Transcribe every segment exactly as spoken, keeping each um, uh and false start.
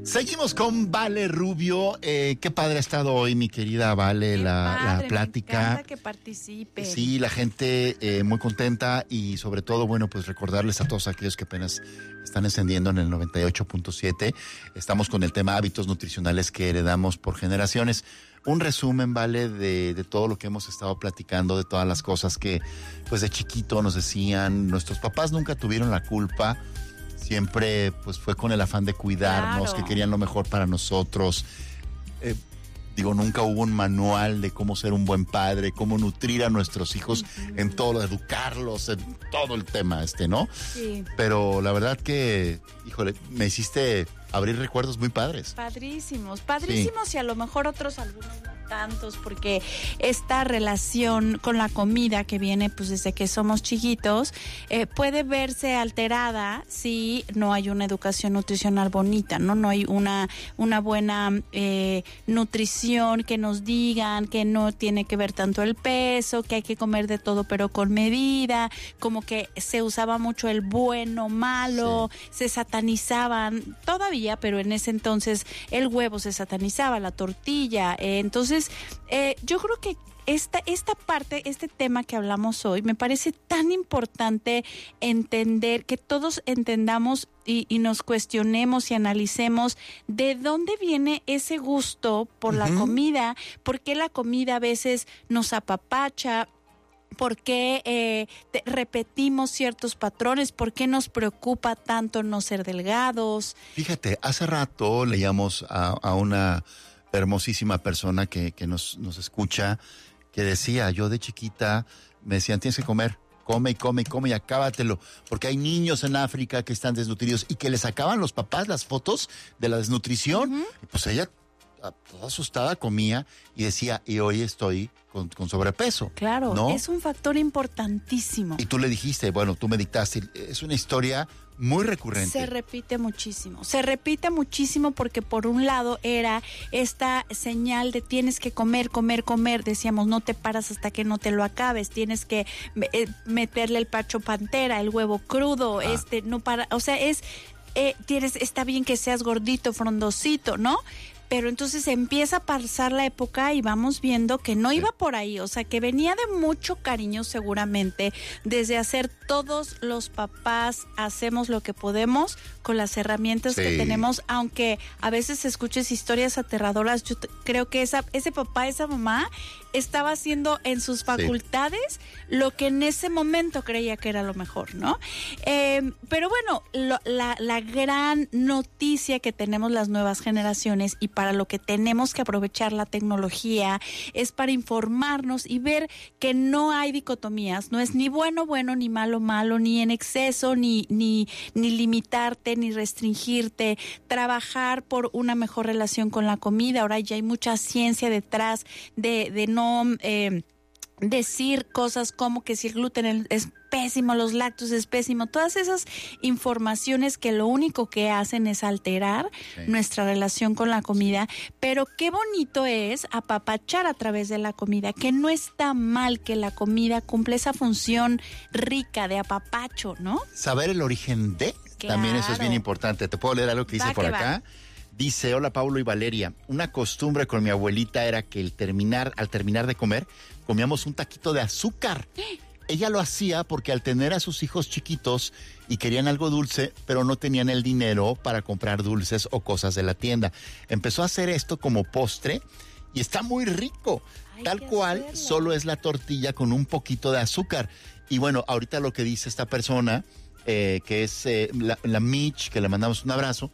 Seguimos con Vale Rubio. Eh, qué padre ha estado hoy, mi querida Vale, la, padre, la plática. Me encanta que participe. Sí, la gente eh, muy contenta y sobre todo, bueno, pues recordarles a todos aquellos que apenas están encendiendo en el noventa y ocho punto siete. Estamos con el tema hábitos nutricionales que heredamos por generaciones. Un resumen, Vale, de, de todo lo que hemos estado platicando, de todas las cosas que, pues de chiquito nos decían. Nuestros papás nunca tuvieron la culpa. Siempre pues fue con el afán de cuidarnos, Claro. que querían lo mejor para nosotros. Eh, digo, nunca hubo un manual de cómo ser un buen padre, cómo nutrir a nuestros hijos uh-huh. en todo lo de educarlos, en todo el tema este, ¿no? Sí. Pero la verdad que, híjole, me hiciste abrir recuerdos muy padres. Padrísimos, padrísimos sí. Y a lo mejor otros algunos no tantos, porque esta relación con la comida que viene pues desde que somos chiquitos eh, puede verse alterada si no hay una educación nutricional bonita, no no hay una una buena eh, nutrición que nos digan que no tiene que ver tanto el peso, que hay que comer de todo pero con medida, como que se usaba mucho el bueno, malo, sí. Se satanizaban todavía, pero en ese entonces el huevo se satanizaba, la tortilla, eh, entonces Eh, yo creo que esta, esta parte, este tema que hablamos hoy, me parece tan importante entender, que todos entendamos y, y nos cuestionemos y analicemos de dónde viene ese gusto por uh-huh. la comida, por qué la comida a veces nos apapacha, ¿por qué eh, te, repetimos ciertos patrones? ¿Por qué nos preocupa tanto no ser delgados? Fíjate, hace rato leíamos a, a una hermosísima persona que, que nos, nos escucha, que decía, yo de chiquita me decían, tienes que comer, come y come y come y acábatelo, porque hay niños en África que están desnutridos y que les sacaban los papás las fotos de la desnutrición. Uh-huh. Y pues ella, toda asustada, comía y decía, y hoy estoy con, con sobrepeso. Claro, ¿no? Es un factor importantísimo. Y tú le dijiste, bueno, tú me dictaste, es una historia muy recurrente. Se repite muchísimo, se repite muchísimo porque por un lado era esta señal de tienes que comer, comer, comer, decíamos no te paras hasta que no te lo acabes, tienes que eh, meterle el pacho pantera, el huevo crudo, ah. este, no para, o sea, es, eh, tienes, está bien que seas gordito, frondosito, ¿no? Pero entonces empieza a pasar la época y vamos viendo que no iba por ahí, o sea, que venía de mucho cariño seguramente, desde hacer todos los papás, hacemos lo que podemos con las herramientas sí. que tenemos, aunque a veces escuches historias aterradoras, yo t- creo que esa, ese papá, esa mamá, estaba haciendo en sus facultades sí. lo que en ese momento creía que era lo mejor, ¿no? Eh, pero bueno, lo, la, la gran noticia que tenemos las nuevas generaciones y para lo que tenemos que aprovechar la tecnología es para informarnos y ver que no hay dicotomías, no es ni bueno, bueno, ni malo, malo, ni en exceso, ni, ni, ni limitarte, ni restringirte, trabajar por una mejor relación con la comida. Ahora ya hay mucha ciencia detrás de, de no eh, decir cosas como que si el gluten es pésimo, los lácteos es pésimo, todas esas informaciones que lo único que hacen es alterar sí. nuestra relación con la comida, pero qué bonito es apapachar a través de la comida, que no está mal que la comida cumple esa función rica de apapacho, ¿no? Saber el origen de, claro. También eso es bien importante. ¿Te puedo leer algo que dice va por que acá? Va. Dice, hola Paulo y Valeria, una costumbre con mi abuelita era que el terminar, al terminar de comer, comíamos un taquito de azúcar. Ella lo hacía porque al tener a sus hijos chiquitos y querían algo dulce, pero no tenían el dinero para comprar dulces o cosas de la tienda. Empezó a hacer esto como postre y está muy rico. Hay Tal cual, hacerlo. Solo es la tortilla con un poquito de azúcar. Y bueno, ahorita lo que dice esta persona, eh, que es eh, la, la Mitch, que le mandamos un abrazo.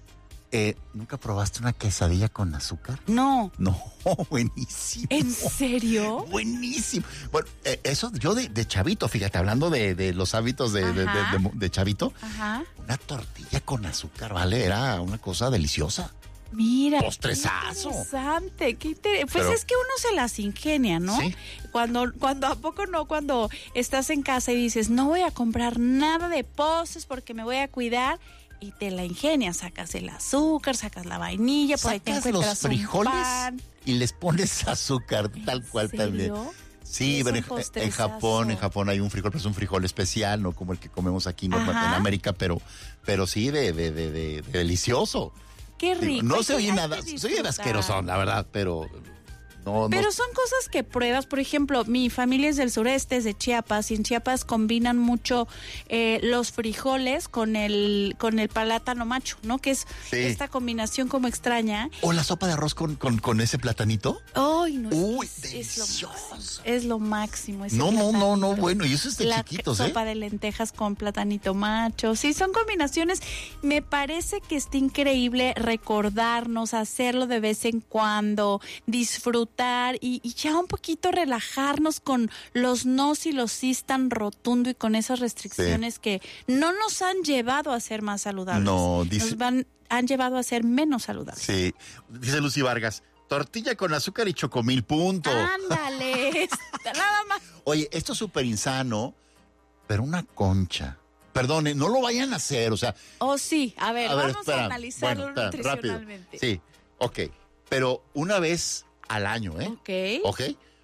Eh, ¿Nunca probaste una quesadilla con azúcar? No. No, buenísimo. ¿En serio? Buenísimo. Bueno, eh, eso yo de, de chavito, fíjate, hablando de, de los hábitos de, de, de, de, de chavito, Ajá. Una tortilla con azúcar, ¿vale? Era una cosa deliciosa. Mira, postrezazo. Qué interesante, qué inter... Pues Pero, es que uno se las ingenia, ¿no? ¿sí? Cuando, cuando, ¿a poco no? Cuando estás en casa y dices, no voy a comprar nada de postres porque me voy a cuidar... Y te la ingenias, sacas el azúcar, sacas la vainilla, por ahí te encuentras los frijoles un pan. Y les pones azúcar, tal cual ¿En serio? también. Sí, pero en, en Japón, en Japón hay un frijol, pero es un frijol especial, no como el que comemos aquí en, en América, pero, pero sí de, de, de, de, de delicioso. qué rico. No hay se que- oye hay nada, que se oye asquerosón, la verdad, pero no, Pero no. son cosas que pruebas, por ejemplo, mi familia es del sureste, es de Chiapas, y en Chiapas combinan mucho eh, los frijoles con el con el plátano macho, ¿no? Que es Sí. esta combinación como extraña. O la sopa de arroz con, con, con ese platanito. ¡Ay, no! Uy, es, es delicioso. lo máximo. Es lo máximo. ese No, no, no, no, platanito. bueno, y eso es de La chiquitos, ¿eh? sopa de lentejas con platanito macho. Sí, son combinaciones. Me parece que está increíble recordarnos, hacerlo de vez en cuando, disfrutar y, y ya un poquito relajarnos con los nos y los sís tan rotundo y con esas restricciones que no nos han llevado a ser más saludables. No, dice- Nos van, han llevado a ser menos saludables. Sí, dice Lucy Vargas, tortilla con azúcar y chocomil, punto. Ándale, está nada más. Oye, esto es súper insano, pero una concha. Perdone, no lo vayan a hacer, o sea... Oh, sí, a ver, a ver, vamos espera, a analizarlo bueno, espera, rápido. nutricionalmente. Sí, ok, pero una vez al año, ¿eh? Ok. Ok,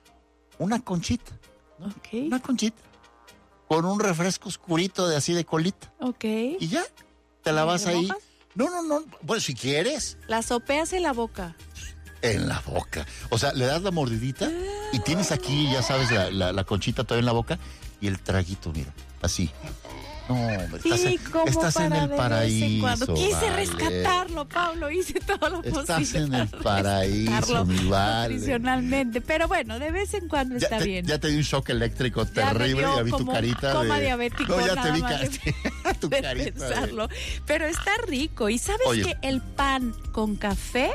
una conchita, Ok. una conchita, con un refresco oscurito de así de colita, Ok. y ya, te la ¿Y vas lo ahí. mojas? No, no, no, bueno, si quieres, La sopeas en la boca. en la boca. O sea, le das la mordidita y tienes aquí, ya sabes, la, la, la conchita todavía en la boca y el traguito, mira, así. No, hombre, estás, Sí, en, como estás en para el de vez en cuando. paraíso. Quise vale. rescatarlo, Pablo, hice todo lo Estás posible. en el para paraíso, rescatarlo mi vale. nutricionalmente. Pero bueno, de vez en cuando Ya está te, bien. ya te di un shock eléctrico Ya me terrible, dio ya vi tu como carita coma de... diabético, No, ya nada te vi más de- ca- tu de carita. de- pensarlo. Pero está rico. Y sabes Oye. que el pan con café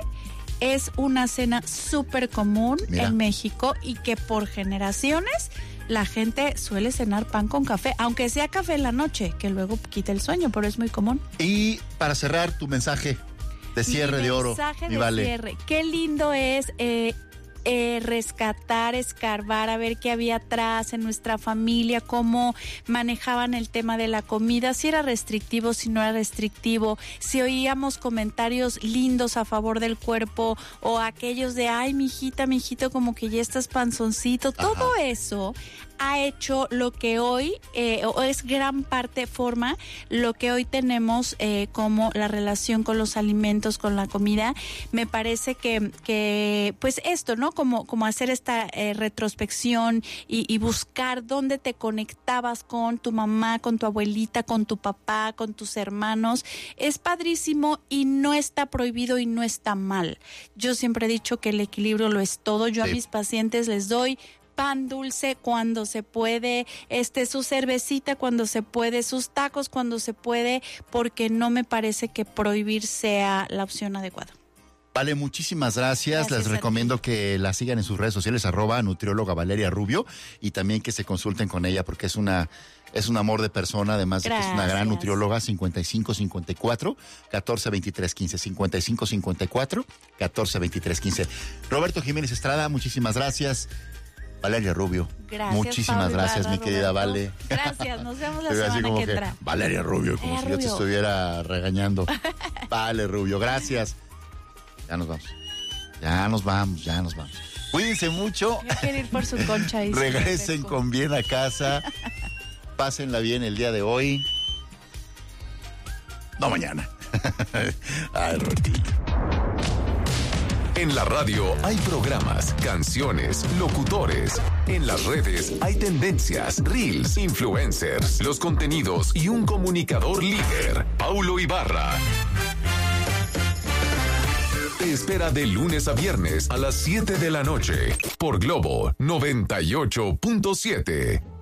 es una cena súper común Mira. en México y que por generaciones la gente suele cenar pan con café, aunque sea café en la noche, que luego quita el sueño, pero es muy común. Y para cerrar tu mensaje de cierre Mi de oro, mensaje mi de vale. cierre. Qué lindo es eh, eh, rescatar, escarbar, a ver qué había atrás en nuestra familia, cómo manejaban el tema de la comida, si era restrictivo, si no era restrictivo, si oíamos comentarios lindos a favor del cuerpo o aquellos de, ay, mijita, mijito, como que ya estás panzoncito. Ajá. Todo eso ha hecho lo que hoy, eh, o es gran parte, forma lo que hoy tenemos eh, como la relación con los alimentos, con la comida. Me parece que, que pues esto, ¿no? Como, como hacer esta eh, retrospección y, y buscar dónde te conectabas con tu mamá, con tu abuelita, con tu papá, con tus hermanos. Es padrísimo y no está prohibido y no está mal. Yo siempre he dicho que el equilibrio lo es todo. Yo Sí. a mis pacientes les doy pan dulce cuando se puede, este su cervecita cuando se puede, sus tacos cuando se puede, porque no me parece que prohibir sea la opción adecuada. Vale, muchísimas gracias. Gracias Les a ti. recomiendo que la sigan en sus redes sociales, arroba nutrióloga Valeria Rubio, y también que se consulten con ella porque es una... Es un amor de persona, además de que es una gran Gracias. nutrióloga. Cincuenta y cinco cincuenta y cuatro catorce veintitrés quince, cincuenta y cinco cincuenta y cuatro catorce veintitrés quince. Roberto Jiménez Estrada, muchísimas gracias. Valeria Rubio, Gracias, muchísimas Pablo gracias, Ibarra, mi querida Roberto. Vale. Gracias, nos vemos la Te veo así semana como que que, entra. Valeria Rubio, como Eh, si yo te Rubio. estuviera regañando. Vale, Rubio, gracias. Ya nos vamos. Ya nos vamos, ya nos vamos. Cuídense mucho. Yo quiero ir por su concha. y su Regresen refresco. con bien a casa. Pásenla bien el día de hoy. No mañana. Ay, Robertillo. En la radio hay programas, canciones, locutores. En las redes hay tendencias, reels, influencers, los contenidos y un comunicador líder, Paulo Ibarra. Te espera de lunes a viernes a las siete de la noche por Globo noventa y ocho punto siete.